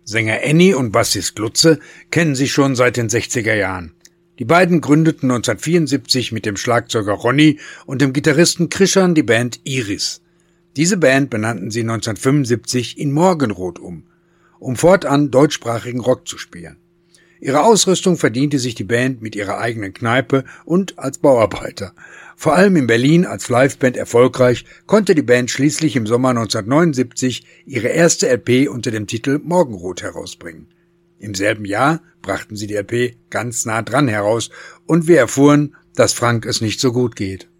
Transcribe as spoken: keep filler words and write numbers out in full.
Sänger Enni und Bassist Glutze kennen sich schon seit den sechziger Jahren. Die beiden gründeten neunzehnhundertvierundsiebzig mit dem Schlagzeuger Ronny und dem Gitarristen Krischan die Band Iris. Diese Band benannten sie neunzehnhundertfünfundsiebzig in Morgenrot um, um fortan deutschsprachigen Rock zu spielen. Ihre Ausrüstung verdiente sich die Band mit ihrer eigenen Kneipe und als Bauarbeiter. Vor allem in Berlin als Liveband erfolgreich, konnte die Band schließlich im Sommer neunzehnhundertneunundsiebzig ihre erste L P unter dem Titel Morgenrot herausbringen. Im selben Jahr brachten sie die L P Ganz nah dran heraus und wir erfuhren, dass Frank es nicht so gut geht.